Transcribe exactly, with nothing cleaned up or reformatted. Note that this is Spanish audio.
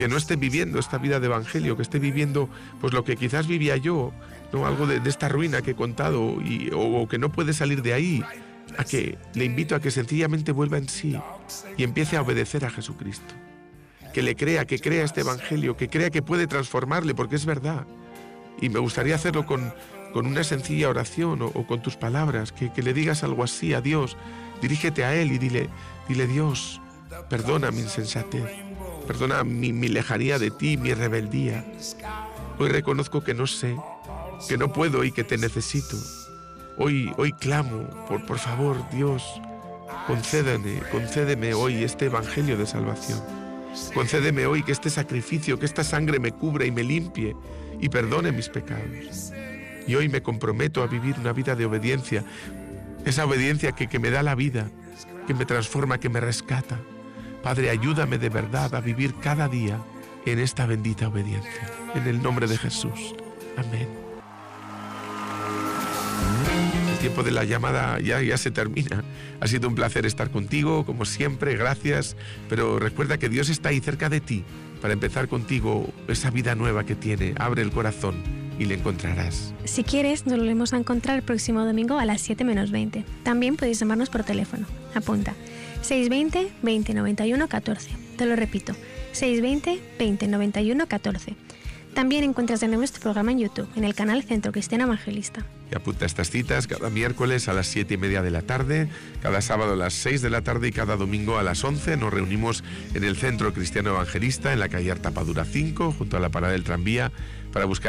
que no esté viviendo esta vida de evangelio, que esté viviendo pues lo que quizás vivía yo, ¿no? Algo de, de esta ruina que he contado, y, o, o que no puede salir de ahí, a que le invito a que sencillamente vuelva en sí y empiece a obedecer a Jesucristo. Que le crea, que crea este evangelio, que crea que puede transformarle, porque es verdad. Y me gustaría hacerlo con, con una sencilla oración o, o con tus palabras, que, que le digas algo así a Dios. Dirígete a Él y dile, dile: Dios, perdona mi insensatez. Perdona mi, mi lejanía de ti, mi rebeldía. Hoy reconozco que no sé, que no puedo y que te necesito. Hoy, hoy clamo, por, por favor, Dios, concédeme, concédeme hoy este evangelio de salvación. Concédeme hoy que este sacrificio, que esta sangre me cubra y me limpie y perdone mis pecados. Y hoy me comprometo a vivir una vida de obediencia, esa obediencia que, que me da la vida, que me transforma, que me rescata. Padre, ayúdame de verdad a vivir cada día en esta bendita obediencia. En el nombre de Jesús. Amén. El tiempo de la llamada ya, ya se termina. Ha sido un placer estar contigo, como siempre, gracias. Pero recuerda que Dios está ahí cerca de ti para empezar contigo esa vida nueva que tiene. Abre el corazón y le encontrarás. Si quieres, nos volvemos a encontrar el próximo domingo a las siete menos veinte. También podéis llamarnos por teléfono. Apunta: seis veinte, veinte noventa y uno, catorce. Te lo repito: seis veinte, veinte noventa y uno, catorce. También encuentras de nuevo este programa en YouTube, en el canal Centro Cristiano Evangelista. Y apunta estas citas: cada miércoles a las siete y media de la tarde, cada sábado a las seis de la tarde y cada domingo a las once. Nos reunimos en el Centro Cristiano Evangelista, en la calle Artapadura cinco, junto a la parada del tranvía, para buscar